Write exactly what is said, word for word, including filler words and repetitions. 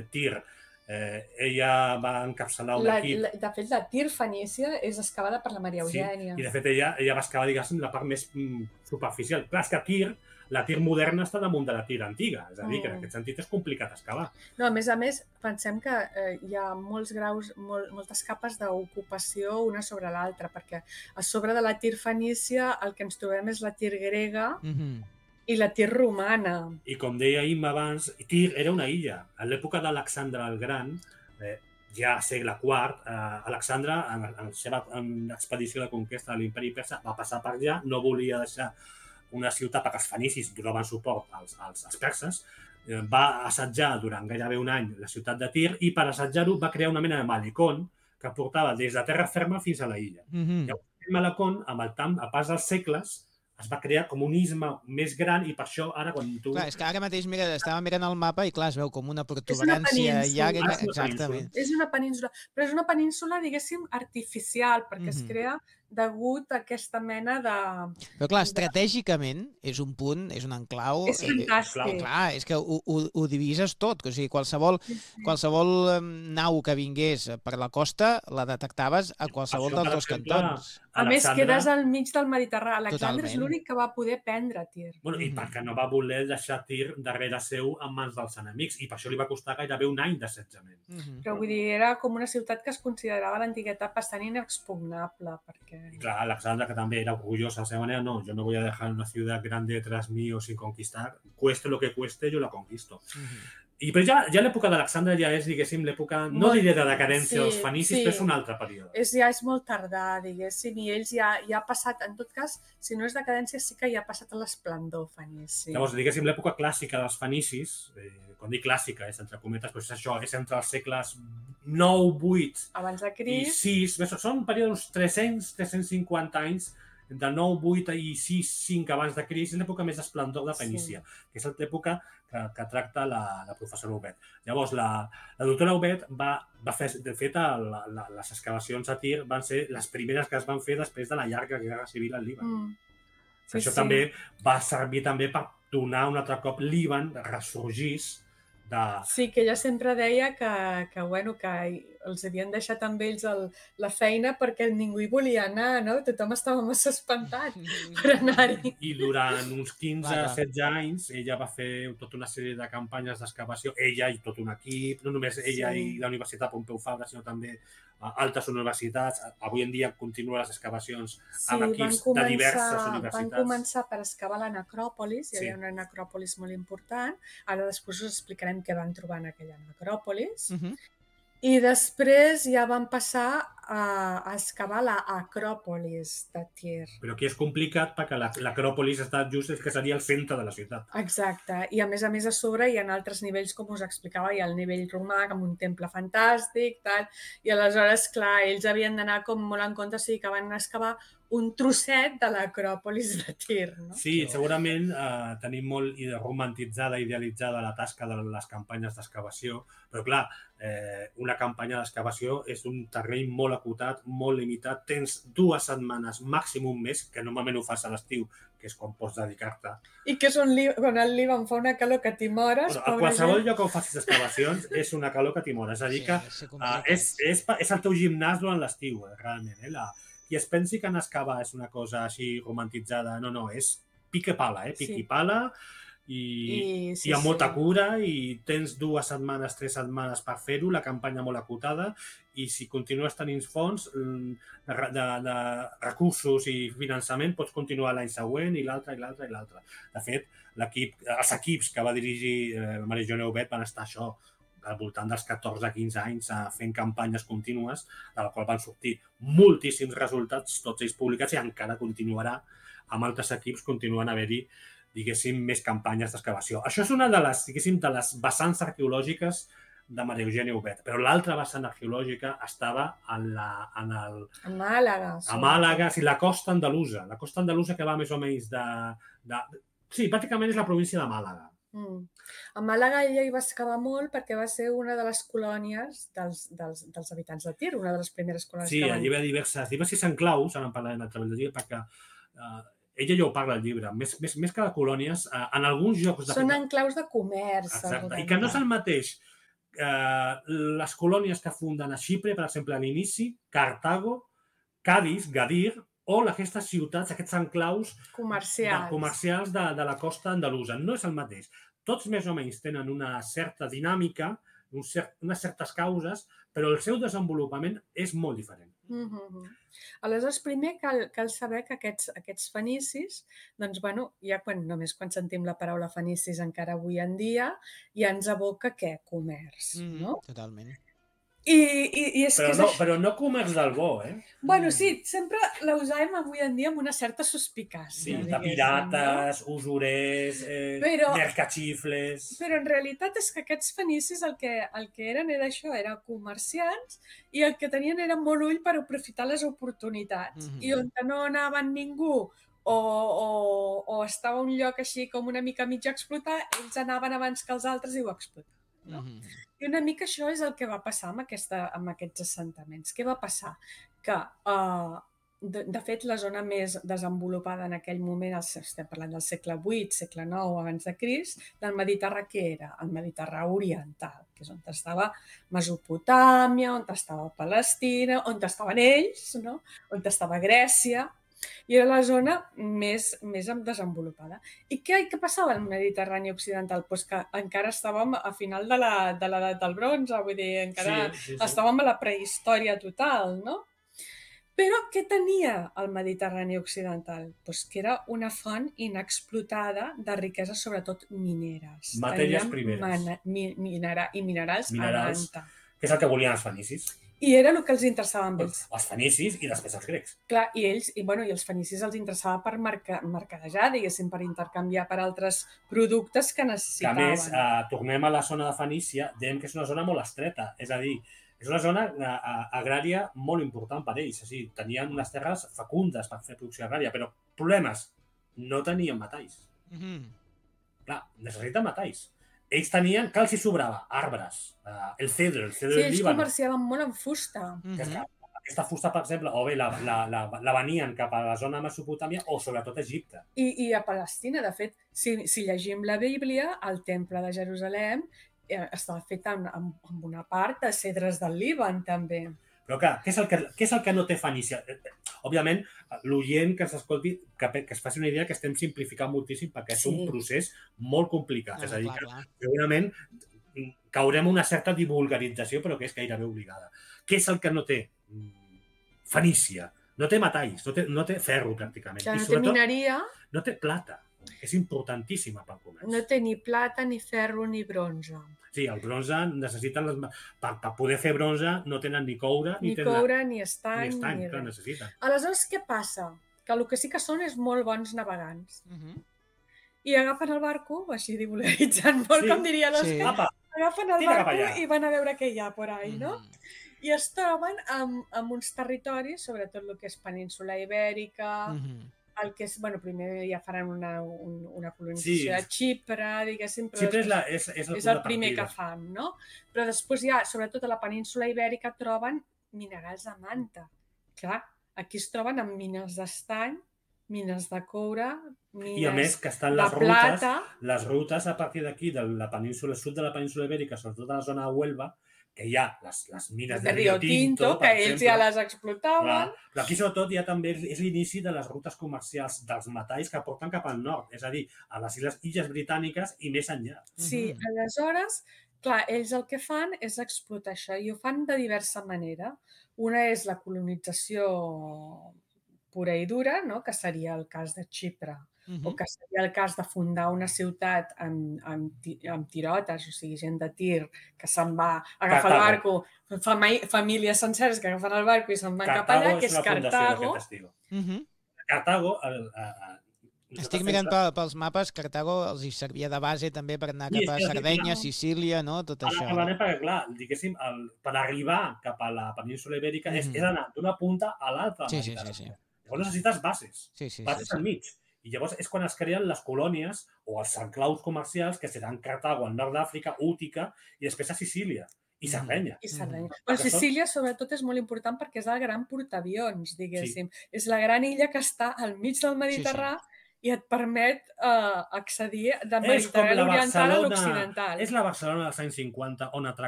Tir, eh, ella va encapçalar un La, equip... la, de fet, la Tir fenícia és excavada per la Maria Eugènia. Sí, i de fet ella, ella va excavar, diguéssim, la part més mm, superficial. Clar, és que Tir, la Tir moderna està damunt de la Tir antiga, és a dir, mm. que en aquest sentit és complicat excavar. No, a més a més, pensem que eh, hi ha molts graus, mol, moltes capes d'ocupació una sobre l'altra, perquè a sobre de la Tir fenícia el que ens trobem és la Tir grega mm-hmm. i la Tir romana. I com deia Imma abans, Tir era una illa. A l'època d'Alexandre el Gran, eh, ja a segle quart, eh, Alexandre, en, en la seva en expedició de conquesta de l'imperi persa, va passar per allà, no volia deixar una ciutat perquè els fenicis donaven suport als, als, als perses, eh, va assetjar durant gairebé un any la ciutat de Tir i per assetjar-ho va crear una mena de malecón que portava des de terra ferma fins a la illa. Mm-hmm. Llavors, aquest malecón, amb el temps, a pas dels segles, es va crear com un istme més gran i per això ara quan tu... Clar, és que ara mateix mira, estava mirant el mapa i clar, es veu com una protuberància llarga. És una exactament. És una península, però és una península, diguéssim, artificial, perquè mm-hmm. es crea degut a aquesta mena de... Però clar, estratègicament és un punt, és un enclau... És fantàstic. Eh, clar, és que ho, ho, ho divises tot, o sigui, qualsevol, sí, sí. qualsevol nau que vingués per la costa la detectaves a qualsevol això, dels dos exemple, cantons. A més, quedes al mig del Mediterrani. Alexandre és l'únic que va poder prendre Tir. Bueno, I perquè no va voler deixar Tir darrere seu en mans dels enemics, i per això li va costar gairebé un any d'assetjament. Mm-hmm. Però vull dir, era com una ciutat que es considerava a l'antiguitat bastant inexpugnable, perquè... I clar, Alexandre, que també era orgullosa a la seva manera, no, yo no voy a dejar una ciudad grande tras mío sin conquistar, cueste lo que cueste, yo la conquisto. Mm-hmm. I però ja, ja l'època d'Alexandre ja és, diguéssim, l'època, no diré de decadència sí, dels fenicis, sí. però és un altre període. És, ja és molt tardà, diguéssim, i ells ja, ja ha passat, en tot cas, si no és decadència, sí que ja ha passat a l'esplendor fenici. Llavors, diguéssim, l'època clàssica dels fenicis, eh, quan dic clàssica, és entre cometes, però és això, és entre els segles nou, vuit abans de Crist. i sis, són períodes tres-cents, tres-cents cinquanta anys, de nou, vuit i sis, cinc abans de Crist, és l'època més esplendor de Fenícia, sí. que és l'època que, que tracta la, la professora Huguet. Llavors, la, la doctora Huguet va, va fer, de fet, la, la, les excavacions a Tir van ser les primeres que es van fer després de la llarga guerra civil al Líban. Mm. Sí, Això sí. també va servir també per donar un altre cop Líban ressorgís de... Sí, que ella sempre deia que, que, bueno, que els havien deixat amb ells el, la feina perquè ningú hi volia anar, no? Tothom estava massa espantat per anar-hi. I durant uns quinze a setze anys ella va fer tota una sèrie de campanyes d'excavació, ella i tot un equip, no només ella sí. i la Universitat Pompeu Fabra, sinó també altres universitats. Avui en dia continuen les excavacions sí, amb equips començar, de diverses universitats. Van començar per excavar la necròpolis, hi havia sí. una necròpolis molt important, ara després us explicarem què van trobar en aquella necròpolis, uh-huh. i després ja van passar a, a excavar l'acròpolis de Tir. Però aquí és complicat perquè l'acròpolis està just que seria el centre de la ciutat. Exacte, i a més a més a sobre hi ha altres nivells, com us explicava, hi ha el nivell romà, amb un temple fantàstic, tal, i aleshores, clar, ells havien d'anar com molt en compte, o sigui que van excavar un trosset de l'acròpolis de Tir. No? Sí, segurament eh, tenim molt romantitzada, idealitzada la tasca de les campanyes d'excavació, però clar, eh, una campanya d'excavació és un terreny molt acotat, molt limitat, tens dues setmanes, màxim un mes, que normalment ho fas a l'estiu, que és quan pots dedicar-te. I que és on, on el Líban fa una calor que t'hi mores. Bueno, a qualsevol lloc on facis excavacions és una calor que t'hi mores, és a dir que sí, uh, és, és, és el teu gimnàs durant l'estiu, eh, realment, eh, la... Qui es pensi que anar a excavar és una cosa així romantitzada, no, no, és pique pala, eh? Pique sí. pala i, I, sí, i amb molta sí. cura i tens dues setmanes, tres setmanes per fer-ho, la campanya molt acotada i si continues tenint fons de, de, de recursos i finançament pots continuar l'any següent i l'altre i l'altre i l'altre. De fet, l'equip, els equips que va dirigir eh, Maria Eugènia Huguet van estar això, al voltant dels catorze a quinze anys fent campanyes contínues, de la qual van sortir moltíssims resultats, tots ells publicats, i encara continuarà amb altres equips, continuen a haver-hi, diguéssim, més campanyes d'excavació. Això és una de les, diguéssim, de les vessants arqueològiques de Maria Eugènia Huguet, però l'altra vessant arqueològica estava en la, en el, a Màlaga. Sí. A Màlaga, sí, la costa andalusa. La costa andalusa que va més o menys de... de sí, pràcticament és la província de Màlaga. Mm. A Màlaga ella hi va excavar molt perquè va ser una de les colònies dels, dels, dels habitants de Tir, una de les primeres colònies. Sí, allà hi havia diverses, diverses enclaus, ara en parlarem a través del llibre, perquè uh, ella ja ho parla al llibre, més, més, més que de colònies, uh, en alguns llocs... De... Són enclaus de comerç. Exacte, i que no és el mateix eh, les colònies que funden a Xipre, per exemple, a l'inici, Cartago, Cadis, Gadir, o aquestes ciutats, aquests enclaus comercials de, comercials de, de la costa andalusa. No és el mateix. Tots més o menys tenen una certa dinàmica, un cert, unes certes causes, però el seu desenvolupament és molt diferent. Mm-hmm. Aleshores, primer cal, cal saber que aquests, aquests fenicis, doncs, bueno, ja quan, només quan sentim la paraula fenicis encara avui en dia, ja ens evoca què? Comerç, Mm, no? totalment. I, i, i és però, que és no, això. però no comerç del bo, eh? Bueno, sí, sempre la usàvem avui en dia amb una certa suspicàcia. Sí, de pirates, no? Usurers, eh, però, mercachifles... Però en realitat és que aquests fenicis el que, el que eren era això, eren comerciants i el que tenien era molt ull per aprofitar les oportunitats. Mm-hmm. I on no anaven ningú o, o, o estava un lloc així com una mica mig a explotar, ells anaven abans que els altres i ho explotaven. No? Mm-hmm. I una mica això és el que va passar amb, aquesta, amb aquests assentaments. Què va passar? Que, uh, de, de fet, la zona més desenvolupada en aquell moment, estem parlant del segle vuit, segle nou abans de Crist, del Mediterrani, què era? El Mediterrani oriental, que és on estava Mesopotàmia, on estava Palestina, on estaven ells, no? On estava Grècia, i era la zona més, més desenvolupada. I què, què passava al Mediterrani occidental? Pues que encara estàvem a final de l'edat del bronze, vull dir, encara sí, sí, sí. estàvem a la prehistòria total, no? Però què tenia el Mediterrani occidental? Pues que era una font inexplotada de riqueses, sobretot mineres. Matèries primeres. Mana, mi, minera, I minerals, minerals a manta. Que és el que volien els fenicis. I era el que els interessava amb ells. Els fenicis i després els grecs. Clar, i ells, i, bueno, i els fenicis els interessava per marca, mercadejar, diguéssim, per intercanviar per altres productes que necessitaven. Que a més, eh, tornem a la zona de Fenícia, dèiem que és una zona molt estreta, és a dir, és una zona eh, agrària molt important per ells, és a dir, tenien unes terres fecundes per fer producció agrària, però problemes, no tenien metalls. Mm-hmm. Clar, necessiten metalls. Ells tenien, que els hi sobrava? Arbres, uh, el cedre, el cedre sí, del Líban. Sí, ells comerciaven molt amb fusta. Mm-hmm. Que és que aquesta fusta, per exemple, o bé la, la, la, la venien cap a la zona de Mesopotàmia o sobretot a Egipte. I, i a Palestina, de fet, si, si llegim la Bíblia, el temple de Jerusalem eh, estava fet amb, amb, amb una part de cedres del Líban, també. Però clar, què és el que, què és el que no té Fenícia? Òbviament, l'oient que s'escolti, que, que es faci una idea que estem simplificant moltíssim perquè és sí. un procés molt complicat. Ah, és a dir, clar, que segurament caurem una certa divulgarització, però que és gairebé obligada. Què és el que no té Fenícia? No té metalls, no té, no té ferro, pràcticament. Que no I té mineria. No té plata. És importantíssima pel comerç. No té ni plata, ni ferro, ni bronze. Sí, el bronze necessiten... Les... Per, per poder fer bronze no tenen ni coure... Ni, ni coure, ni estany, ni, estany, ni clar, necessiten. Aleshores, què passa? Que el que sí que són és molt bons navegants. Uh-huh. I agafen el barco, així divulgaritzant molt, sí. com diria l'Òscar, sí. agafen el barco i van a veure què hi ha por ahí, uh-huh. no? I es troben amb, amb uns territoris, sobretot el que és península ibèrica, uh-huh. el que és, bueno, primer ja faran una, un, una colonització sí. a Xipre, diguéssim, però Xipre és, la, és, és, és el primer que fan, no? Però després ja, sobretot a la península ibèrica, troben minerals de manta. Clar, aquí es troben amb mines d'estany, mines de coure, mines I a més que estan les rutes, les rutes a partir d'aquí, de la península, sud de la península ibèrica, sobretot a la zona de Huelva, que hi ha les, les mines de, de Rio Tinto, Tinto que ells exemple. ja les explotaven. Clar. Però aquí sobretot ja també és l'inici de les rutes comercials dels metalls que porten cap al nord, és a dir, a les illes, illes britàniques i més enllà. Sí, mm-hmm. aleshores, clar, ells el que fan és explotar això i ho fan de diversa manera. Una és la colonització pura i dura, no? Que seria el cas de Xipre, uh-huh. o que seria el cas de fundar una ciutat amb, amb, amb tirotes, o sigui, gent de tir que se'n va agafar el barco, fam- famílies senceres que agafen el barco i se'n van Cartago cap allà, que és, és Cartago. Uh-huh. Cartago... El, el, el, Estic mirant pel, pels mapes, Cartago els hi servia de base també per anar cap a Sardenya, Sicília, no? Tot això. Ara, perquè, clar, diguéssim, el, per arribar cap a la península ibèrica uh-huh. és, és anar d'una punta a l'altra. Sí, sí, sí, sí. Llavors necessites bases, sí, sí, bases sí, sí. enmig. I llavors és quan es creen les colònies o els enclaus comercials que seran Cartago, al nord d'Àfrica, Útica i després a Sicília i Sardenya. I Sardenya. Mm. Però Sicília sobretot és molt important perquè és el gran portaavions, diguéssim. Sí. És la gran illa que està al mig del Mediterrani sí, sí. i et permet uh, accedir de Mediterrani oriental a l'occidental. És la Barcelona dels anys cinquanta on atraca